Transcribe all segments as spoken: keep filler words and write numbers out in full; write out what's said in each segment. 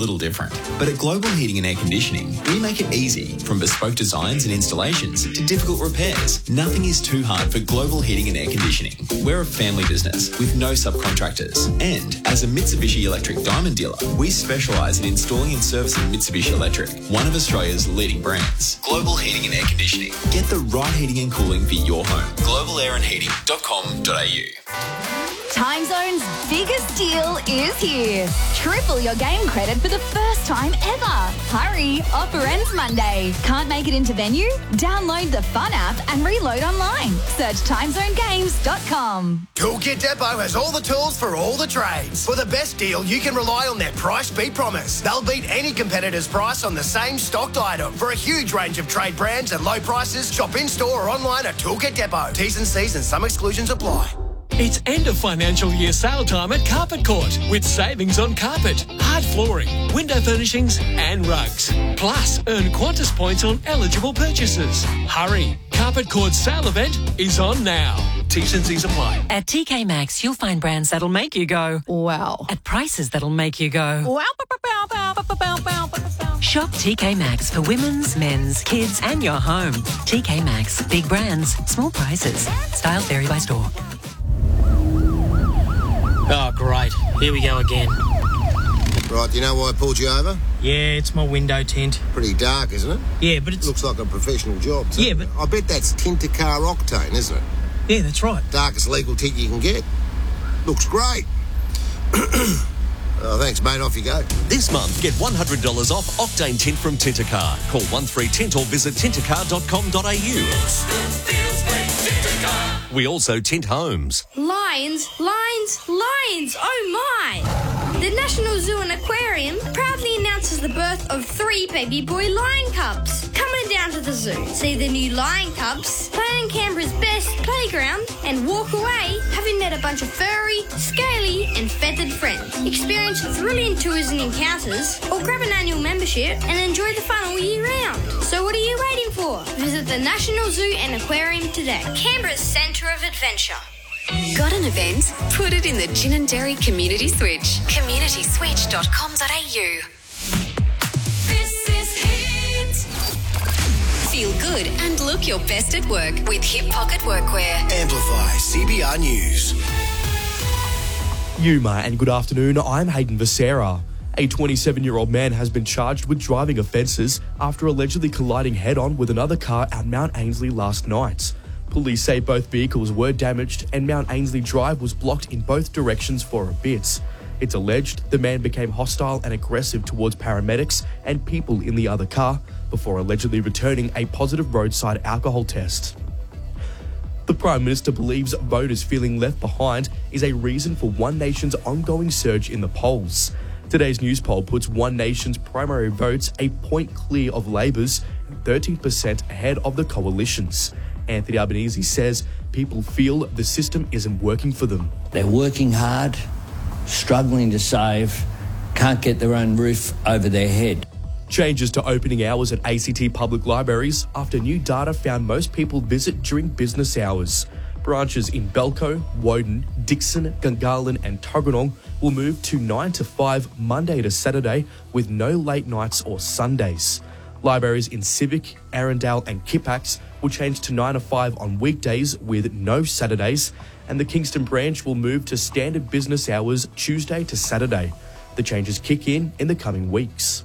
little different. But at Global Heating and Air Conditioning, we make it easy. From bespoke designs and installations to difficult repairs, nothing is too hard for Global Heating and Air Conditioning. We're a family business with no subcontractors. And as a Mitsubishi Electric Diamond dealer, we specialise in installing and servicing Mitsubishi Electric, one of Australia's leading brands. Global Heating and Air Conditioning. Get the right heating and cooling for your home. global air and heating dot com dot a u. Time Zone's biggest deal is here. Triple your game credit for the first time ever. Hurry, offer ends Monday. Can't make it into venue? Download the Fun app and reload online. Search time zone games dot com. Toolkit Depot has all the tools for all the trades. For the best deal, you can rely on their price beat promise. They'll beat any competitor's price on the same stocked item. For a huge range of trade brands and low prices, shop in-store or online at Toolkit Depot. T's and C's and some exclusions apply. It's end of financial year sale time at Carpet Court with savings on carpet, hard flooring, window furnishings and rugs. Plus, earn Qantas points on eligible purchases. Hurry, Carpet Court's sale event is on now. T's and C's apply. At T K Maxx, you'll find brands that'll make you go, wow. At prices that'll make you go, wow. Shop T K Maxx for women's, men's, kids and your home. T K Maxx. Big brands, small prices. Styles vary by store. Oh, great. Here we go again. Right, do you know why I pulled you over? Yeah, it's my window tint. Pretty dark, isn't it? Yeah, but it's... Looks like a professional job. Too. Yeah, but... I bet that's tint to car octane, isn't it? Yeah, that's right. Darkest legal tint you can get. Looks great. Oh, thanks, mate. Off you go. This month, get one hundred dollars off Octane Tint from Tintercar. Call one three tint or visit tintercar dot com dot a u. We also tint homes. Lions, lions, lions, oh my! The National Zoo and Aquarium proudly announces the birth of three baby boy lion cubs. Come on down to the zoo, see the new lion cubs, play on Canberra's best playground, and walk away having met a bunch of furry, scaly, and feathered friends. Experience thrilling tours and encounters, or grab an annual membership and enjoy the fun all year round. So what are you waiting for? Visit the National Zoo and Aquarium today. Canberra's centre of adventure. Got an event? Put it in the Gin and Dairy Community Switch. community switch dot com dot a u. This is Hit. Feel good and look your best at work with Hip Pocket Workwear. Amplify C B R News. Yuma, and good afternoon. I'm Hayden Becerra. A twenty-seven-year-old man has been charged with driving offences after allegedly colliding head-on with another car at Mount Ainslie last night. Police say both vehicles were damaged and Mount Ainslie Drive was blocked in both directions for a bit. It's alleged the man became hostile and aggressive towards paramedics and people in the other car before allegedly returning a positive roadside alcohol test. The Prime Minister believes voters feeling left behind is a reason for One Nation's ongoing surge in the polls. Today's news poll puts One Nation's primary votes a point clear of Labor's and thirteen percent ahead of the coalition's. Anthony Albanese says people feel the system isn't working for them. They're working hard, struggling to save, can't get their own roof over their head. Changes to opening hours at A C T public libraries after new data found most people visit during business hours. Branches in Belco, Woden, Dixon, Gungahlin and Tuggeranong will move to nine to five Monday to Saturday with no late nights or Sundays. Libraries in Civic, Arundel and Kippax will change to nine to five on weekdays with no Saturdays, and the Kingston branch will move to standard business hours Tuesday to Saturday. The changes kick in in the coming weeks.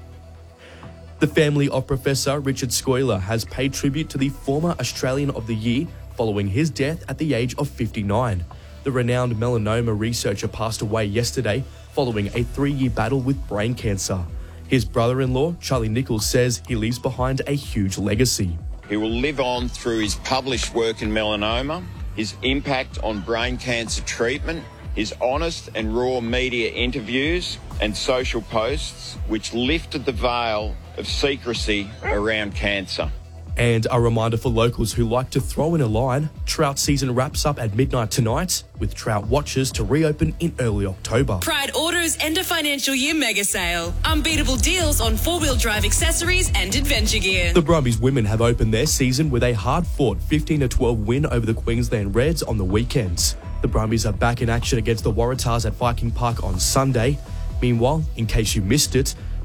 The family of Professor Richard Scoiler has paid tribute to the former Australian of the Year following his death at the age of fifty-nine. The renowned melanoma researcher passed away yesterday following a three-year battle with brain cancer. His brother-in-law, Charlie Nichols, says he leaves behind a huge legacy. He will live on through his published work in melanoma, his impact on brain cancer treatment, his honest and raw media interviews and social posts which lifted the veil of secrecy around cancer. And a reminder for locals who like to throw in a line, trout season wraps up at midnight tonight, with trout watches to reopen in early October. Pride Auto's end of financial year mega sale. Unbeatable deals on four-wheel drive accessories and adventure gear. The Brumbies women have opened their season with a hard-fought fifteen to twelve win over the Queensland Reds on the weekend. The Brumbies are back in action against the Waratahs at Viking Park on Sunday. Meanwhile, in case you missed it,